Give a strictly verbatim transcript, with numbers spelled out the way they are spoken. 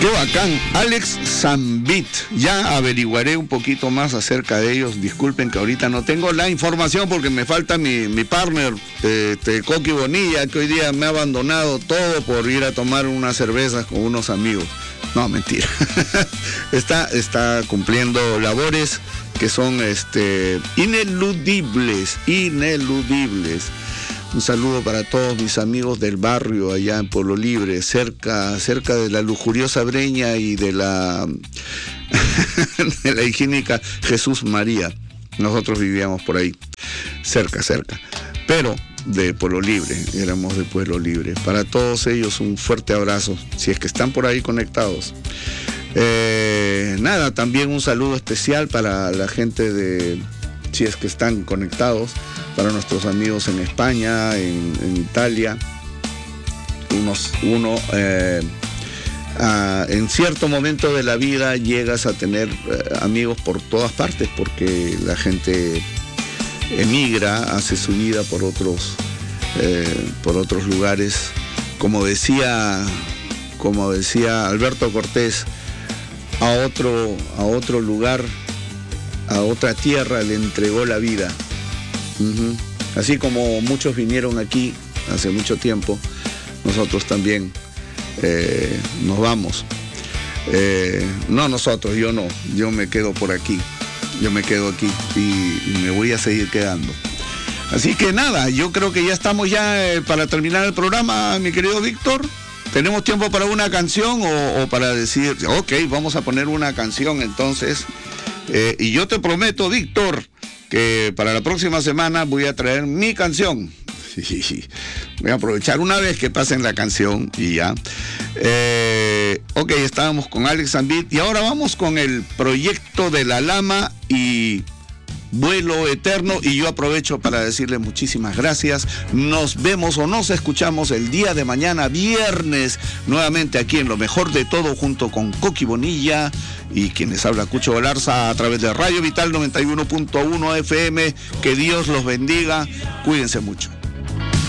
Qué bacán, Alex Zambit. Ya averiguaré un poquito más acerca de ellos. Disculpen que ahorita no tengo la información porque me falta mi, mi partner, este, Coqui Bonilla, que hoy día me ha abandonado todo por ir a tomar unas cervezas con unos amigos. No, mentira. está, está cumpliendo labores que son este, ineludibles, ineludibles. Un saludo para todos mis amigos del barrio allá en Pueblo Libre, cerca, cerca de la lujuriosa Breña y de la, de la higiénica Jesús María. Nosotros vivíamos por ahí, cerca, cerca. Pero de Pueblo Libre, éramos de Pueblo Libre. Para todos ellos un fuerte abrazo, si es que están por ahí conectados. Eh, nada, también un saludo especial para la gente de, si es que están conectados, para nuestros amigos en España, en, en Italia. Unos, uno, eh, a, en cierto momento de la vida llegas a tener eh, amigos por todas partes, porque la gente emigra, hace su vida por otros, eh, por otros lugares. Como decía, como decía Alberto Cortés, a otro, a otro lugar, a otra tierra le entregó la vida. Uh-huh. Así como muchos vinieron aquí hace mucho tiempo, nosotros también eh, nos vamos. Eh, no nosotros, yo no, yo me quedo por aquí, yo me quedo aquí y, y me voy a seguir quedando. Así que nada, yo creo que ya estamos ya eh, para terminar el programa, mi querido Víctor. ¿Tenemos tiempo para una canción o, o para decir, ok, vamos a poner una canción entonces? Eh, y yo te prometo, Víctor, que para la próxima semana voy a traer mi canción. Voy a aprovechar una vez que pasen la canción y ya. Eh, ok, estábamos con Alex Zambit y ahora vamos con el proyecto de La Lama y Vuelo Eterno, y yo aprovecho para decirle muchísimas gracias. Nos vemos o nos escuchamos el día de mañana, viernes, nuevamente aquí en Lo Mejor de Todo, junto con Coqui Bonilla y quienes habla Cucho Galarza, a través de Radio Vital noventa y uno punto uno F M. Que Dios los bendiga, cuídense mucho.